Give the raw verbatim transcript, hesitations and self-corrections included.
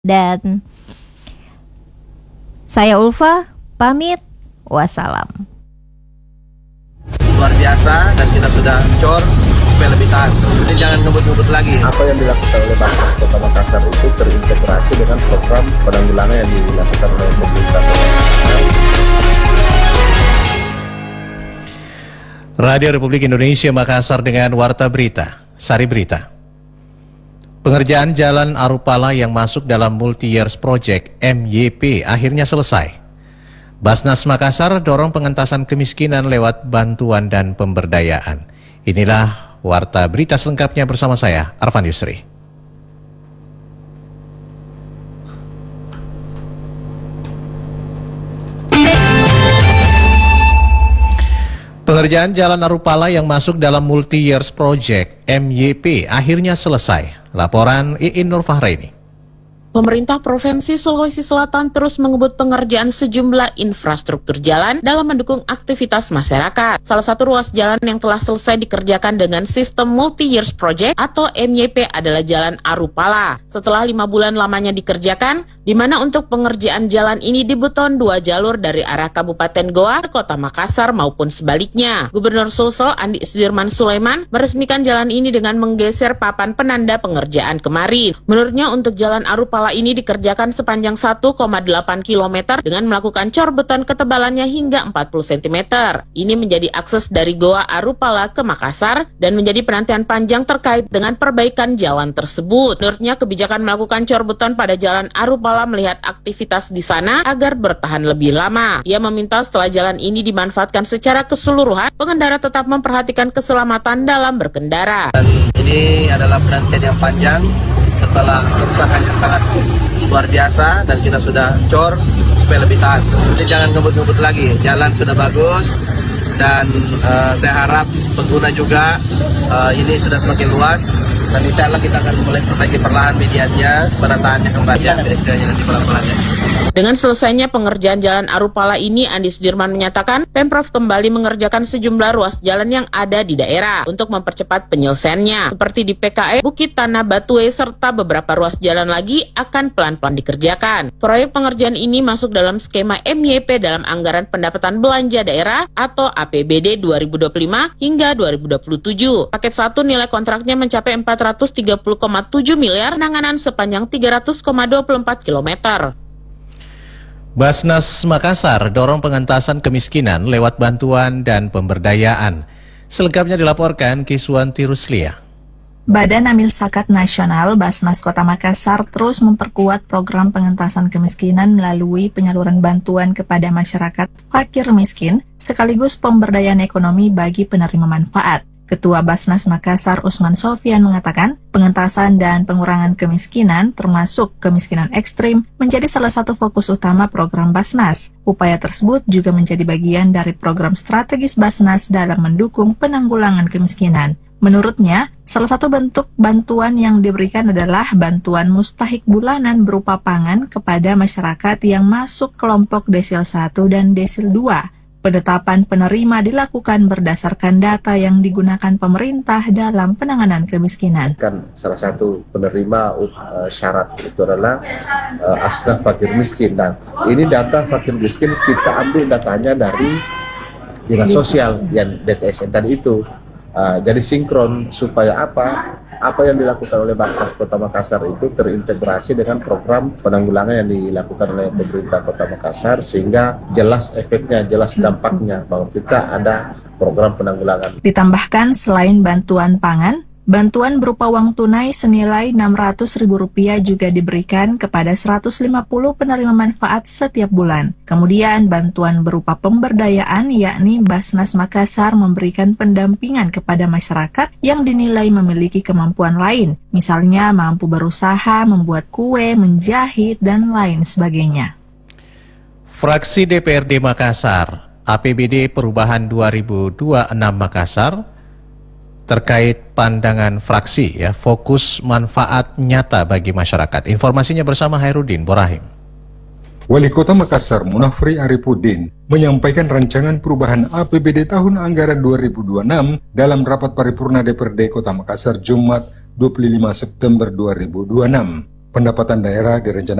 Dan saya Ulfa, pamit. Wassalam. Luar biasa dan kita sudah cor supaya lebih tahan. Jadi jangan ngebut-ngebut lagi. Apa yang dilakukan oleh Basnas Kota Makassar itu terintegrasi dengan program penanggulangan yang dilakukan oleh pemerintah Kota Makassar. Radio Republik Indonesia Makassar dengan Warta Berita, Sari Berita. Pengerjaan Jalan Arupala yang masuk dalam Multi-Years Project M Y P akhirnya selesai. Basnas Makassar dorong pengentasan kemiskinan lewat bantuan dan pemberdayaan. Inilah Warta Berita selengkapnya bersama saya, Arfan Yusri. Pengerjaan Jalan Arupala yang masuk dalam Multi-Years Project M Y P akhirnya selesai. Laporan Iin Nur Fahraini. Pemerintah Provinsi Sulawesi Selatan terus mengebut pengerjaan sejumlah infrastruktur jalan dalam mendukung aktivitas masyarakat. Salah satu ruas jalan yang telah selesai dikerjakan dengan sistem Multi-Years Project atau M Y P adalah Jalan Arupala. Setelah lima bulan lamanya dikerjakan, di mana untuk pengerjaan jalan ini dibeton dua jalur dari arah Kabupaten Goa ke Kota Makassar maupun sebaliknya. Gubernur Sulsel Andi Sudirman Sulaiman meresmikan jalan ini dengan menggeser papan penanda pengerjaan kemarin. Menurutnya untuk Jalan Arupala ini dikerjakan sepanjang satu koma delapan kilometer dengan melakukan cor beton ketebalannya hingga empat puluh sentimeter. Ini menjadi akses dari Goa Arupala ke Makassar dan menjadi penantian panjang terkait dengan perbaikan jalan tersebut. Menurutnya kebijakan melakukan cor beton pada Jalan Arupala melihat aktivitas di sana agar bertahan lebih lama. Ia meminta setelah jalan ini dimanfaatkan secara keseluruhan, pengendara tetap memperhatikan keselamatan dalam berkendara. Dan ini adalah penantian yang panjang setelah kerusakan yang sangat luar biasa dan kita sudah cor supaya lebih tahan. Jadi jangan ngebut-ngebut lagi, jalan sudah bagus dan uh, saya harap pengguna juga uh, ini sudah semakin luas dan insya Allah kita akan mulai perbaiki perlahan mediannya, penataannya kembali ya, nanti pelan-pelan ya. Dengan selesainya pengerjaan Jalan Arupala ini, Andi Sudirman menyatakan Pemprov kembali mengerjakan sejumlah ruas jalan yang ada di daerah untuk mempercepat penyelesaiannya. Seperti di P K E, Bukit Tanah Batue, serta beberapa ruas jalan lagi akan pelan-pelan dikerjakan. Proyek pengerjaan ini masuk dalam skema M Y P dalam Anggaran Pendapatan Belanja Daerah atau A P B D dua ribu dua puluh lima hingga dua ribu dua puluh tujuh. Paket satu nilai kontraknya mencapai empat ratus tiga puluh koma tujuh miliar, penanganan sepanjang tiga ratus koma dua puluh empat kilometer. Basnas Makassar dorong pengentasan kemiskinan lewat bantuan dan pemberdayaan. Selengkapnya dilaporkan Kiswanti Ruslia. Badan Amil Zakat Nasional Basnas Kota Makassar terus memperkuat program pengentasan kemiskinan melalui penyaluran bantuan kepada masyarakat fakir miskin sekaligus pemberdayaan ekonomi bagi penerima manfaat. Ketua Basnas Makassar Usman Sofyan mengatakan, pengentasan dan pengurangan kemiskinan termasuk kemiskinan ekstrim menjadi salah satu fokus utama program Basnas. Upaya tersebut juga menjadi bagian dari program strategis Basnas dalam mendukung penanggulangan kemiskinan. Menurutnya, salah satu bentuk bantuan yang diberikan adalah bantuan mustahik bulanan berupa pangan kepada masyarakat yang masuk kelompok desil satu dan desil dua. Penetapan penerima dilakukan berdasarkan data yang digunakan pemerintah dalam penanganan kemiskinan. Kan salah satu penerima uh, syarat itu adalah uh, asnaf fakir miskin. Dan ini data fakir miskin kita ambil datanya dari dinas sosial yang D T S N tadi itu. Uh, jadi sinkron supaya apa? Apa yang dilakukan oleh Basnas Kota Makassar itu terintegrasi dengan program penanggulangan yang dilakukan oleh pemerintah Kota Makassar sehingga jelas efeknya, jelas dampaknya bahwa kita ada program penanggulangan. Ditambahkan selain bantuan pangan, bantuan berupa uang tunai senilai enam ratus ribu rupiah juga diberikan kepada seratus lima puluh penerima manfaat setiap bulan. Kemudian bantuan berupa pemberdayaan yakni Basnas Makassar memberikan pendampingan kepada masyarakat yang dinilai memiliki kemampuan lain, misalnya mampu berusaha, membuat kue, menjahit, dan lain sebagainya. Fraksi D P R D Makassar, A P B D Perubahan dua ribu dua puluh enam Makassar, terkait pandangan fraksi ya, fokus manfaat nyata bagi masyarakat. Informasinya bersama Hairudin Borahim. Wali Kota Makassar Munafri Arifudin menyampaikan rancangan perubahan A P B D tahun anggaran dua ribu dua puluh enam dalam rapat paripurna D P R D Kota Makassar Jumat dua puluh lima September dua ribu dua puluh enam. Pendapatan daerah direncanakan